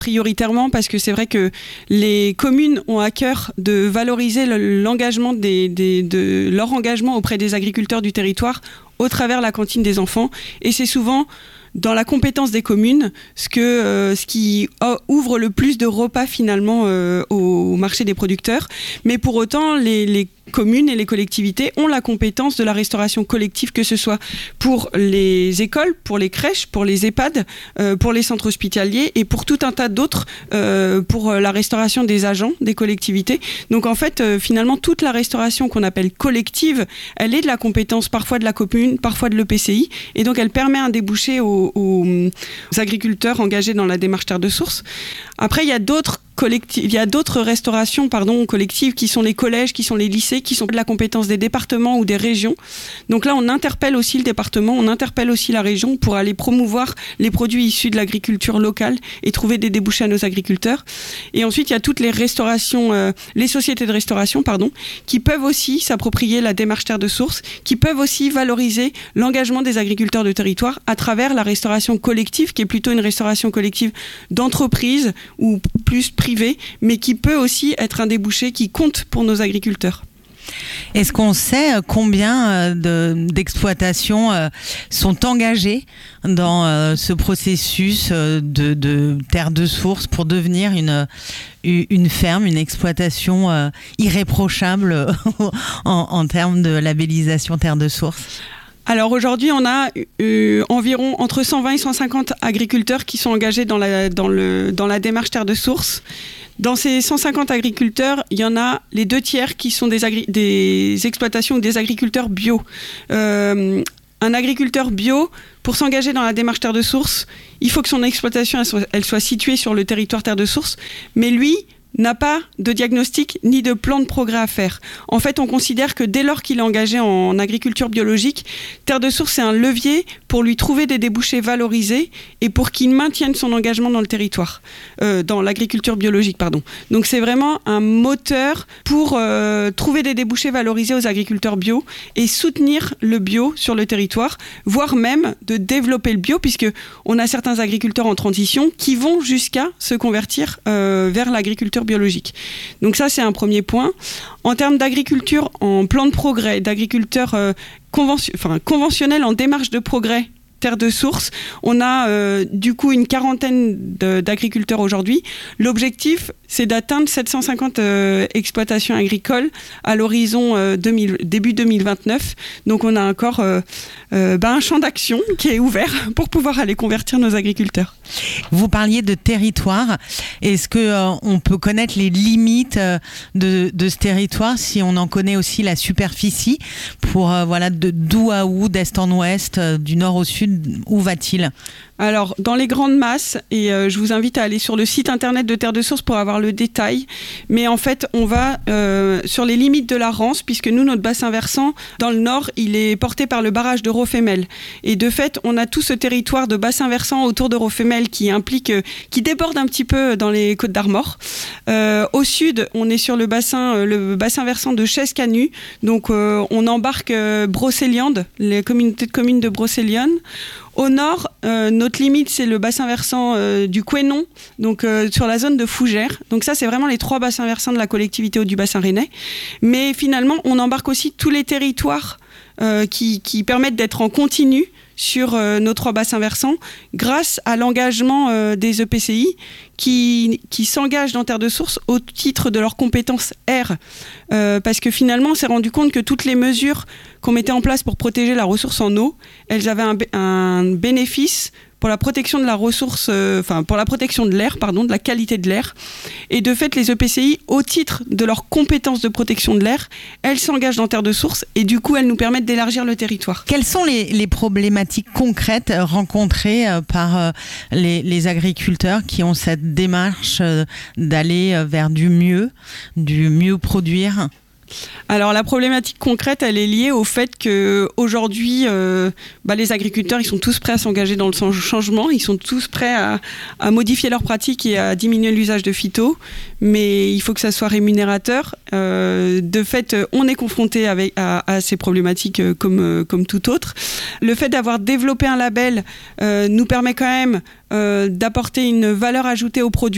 prioritairement parce que c'est vrai que les communes ont à cœur de valoriser l'engagement de leur engagement auprès des agriculteurs du territoire au travers la cantine des enfants. Et c'est souvent dans la compétence des communes ce qui ouvre le plus de repas finalement au marché des producteurs. Mais pour autant, les communes et les collectivités ont la compétence de la restauration collective, que ce soit pour les écoles, pour les crèches, pour les EHPAD, pour les centres hospitaliers et pour tout un tas d'autres, pour la restauration des agents, des collectivités. Donc en fait, finalement, toute la restauration qu'on appelle collective, elle est de la compétence parfois de la commune, parfois de l'EPCI, et donc elle permet un débouché aux agriculteurs engagés dans la démarche terre de source. Après, il y a d'autres restaurations collectives qui sont les collèges, qui sont les lycées, qui sont de la compétence des départements ou des régions. Donc là, on interpelle aussi le département, on interpelle aussi la région pour aller promouvoir les produits issus de l'agriculture locale et trouver des débouchés à nos agriculteurs. Et ensuite, il y a toutes les restaurations, les sociétés de restauration, qui peuvent aussi s'approprier la démarche terre de source, qui peuvent aussi valoriser l'engagement des agriculteurs de territoire à travers la restauration collective, qui est plutôt une restauration collective d'entreprise ou plus privée, mais qui peut aussi être un débouché qui compte pour nos agriculteurs. Est-ce qu'on sait combien d'exploitations sont engagées dans ce processus de terre de source pour devenir une ferme, une exploitation irréprochable en termes de labellisation terre de source ? Alors aujourd'hui, on a environ entre 120 et 150 agriculteurs qui sont engagés dans la démarche terre de source. Dans ces 150 agriculteurs, il y en a les 2/3 qui sont des exploitations ou des agriculteurs bio. Un agriculteur bio, pour s'engager dans la démarche terre de source, il faut que son exploitation elle soit située sur le territoire terre de source, mais lui n'a pas de diagnostic ni de plan de progrès à faire. En fait, on considère que dès lors qu'il est engagé en agriculture biologique, terre de source, c'est un levier pour lui trouver des débouchés valorisés et pour qu'il maintienne son engagement dans le territoire, dans l'agriculture biologique, Donc c'est vraiment un moteur pour trouver des débouchés valorisés aux agriculteurs bio et soutenir le bio sur le territoire, voire même de développer le bio, puisque on a certains agriculteurs en transition qui vont jusqu'à se convertir vers l'agriculture biologique. Donc ça, c'est un premier point. En termes d'agriculture en plan de progrès, d'agriculteur conventionnel en démarche de progrès, terre de source, on a du coup une quarantaine d'agriculteurs aujourd'hui. L'objectif, c'est d'atteindre 750 exploitations agricoles à l'horizon début 2029. Donc on a encore un champ d'action qui est ouvert pour pouvoir aller convertir nos agriculteurs. Vous parliez de territoire. Est-ce qu'on peut connaître les limites de ce territoire, si on en connaît aussi la superficie, pour d'où à où, d'est en ouest, du nord au sud, où va-t-il ? Alors, dans les grandes masses, et je vous invite à aller sur le site internet de Terre de Source pour avoir le détail, mais en fait, on va sur les limites de la Rance, puisque nous, notre bassin versant, dans le nord, il est porté par le barrage de Rofemel. Et de fait, on a tout ce territoire de bassin versant autour de Rofemel qui déborde un petit peu dans les Côtes d'Armor. Au sud, on est sur le bassin versant de Chescanu, donc on embarque Brocéliande, les communautés de communes de Brocéliande. Au nord, notre limite, c'est le bassin versant du Couesnon, donc sur la zone de Fougères. Donc ça, c'est vraiment les 3 bassins versants de la collectivité ou du bassin rennais. Mais finalement, on embarque aussi tous les territoires qui permettent d'être en continu sur nos 3 bassins versants grâce à l'engagement des EPCI qui s'engagent dans Terre de Source au titre de leurs compétences R. Parce que finalement, on s'est rendu compte que toutes les mesures qu'on mettait en place pour protéger la ressource en eau, elles avaient un bénéfice pour la protection de la ressource, pour la protection de l'air, de la qualité de l'air. Et de fait, les EPCI, au titre de leurs compétences de protection de l'air, elles s'engagent dans Terre de Source et du coup, elles nous permettent d'élargir le territoire. Quelles sont les problématiques concrètes rencontrées par les agriculteurs qui ont cette démarche d'aller vers du mieux produire ? Alors la problématique concrète, elle est liée au fait qu'aujourd'hui, les agriculteurs, ils sont tous prêts à s'engager dans le changement, ils sont tous prêts à modifier leurs pratiques et à diminuer l'usage de phyto, mais il faut que ça soit rémunérateur. De fait, on est confronté à ces problématiques comme tout autre. Le fait d'avoir développé un label nous permet quand même d'apporter une valeur ajoutée aux produits.